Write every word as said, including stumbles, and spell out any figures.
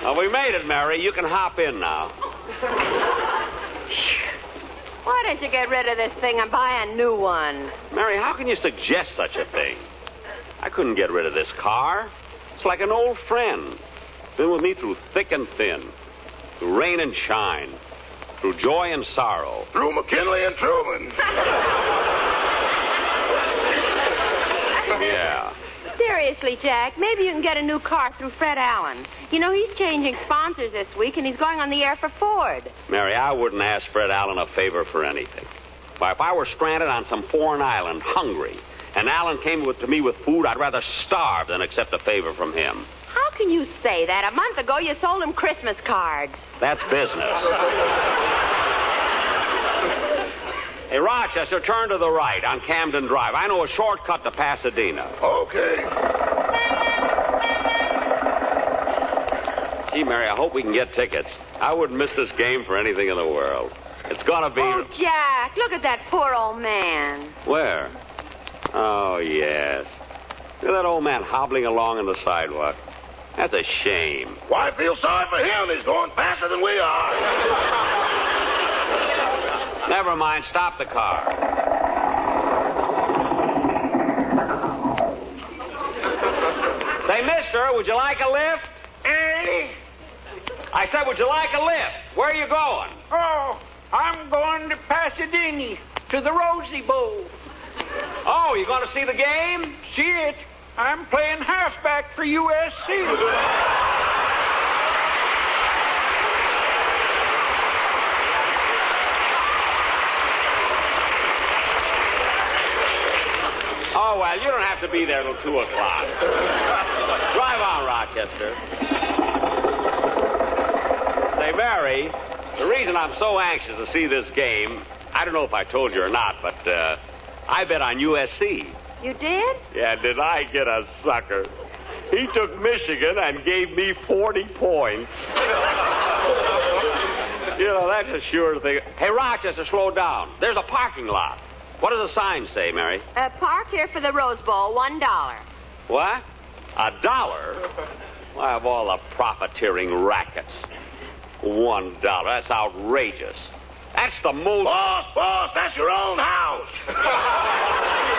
Well, we made it, Mary. You can hop in now. Why don't you get rid of this thing and buy a new one? Mary, how can you suggest such a thing? I couldn't get rid of this car. It's like an old friend. Been with me through thick and thin, through rain and shine, through joy and sorrow. Through McKinley and Truman. Yeah. Seriously, Jack, maybe you can get a new car through Fred Allen. You know, he's changing sponsors this week, and he's going on the air for Ford. Mary, I wouldn't ask Fred Allen a favor for anything. Why, if I were stranded on some foreign island, hungry, and Allen came with, to me with food, I'd rather starve than accept a favor from him. How can you say that? A month ago, you sold him Christmas cards. That's business. Hey, Rochester, turn to the right on Camden Drive. I know a shortcut to Pasadena. Okay. Gee, Mary, I hope we can get tickets. I wouldn't miss this game for anything in the world. It's gonna be... Oh, Jack, look at that poor old man. Where? Oh, yes. Look at that old man hobbling along on the sidewalk. That's a shame. Why, I feel sorry for him. He's going faster than we are. Never mind. Stop the car. Say, mister, would you like a lift? Eh? I said, would you like a lift? Where are you going? Oh, I'm going to Pasadena, to the Rosie Bowl. Oh, you going to see the game? See it? I'm playing halfback for U S C. Oh, well, you don't have to be there till two o'clock. Drive on, Rochester. Say, Mary, the reason I'm so anxious to see this game, I don't know if I told you or not, but uh, I bet on U S C. You did? Yeah, did I get a sucker? He took Michigan and gave me forty points. You know, that's a sure thing. Hey, Rochester, slow down. There's a parking lot. What does the sign say, Mary? Uh, park here for the Rose Bowl, one dollar. What? A dollar? Why, of all the profiteering rackets. One dollar. That's outrageous. That's the most... Boss, boss, that's your own house.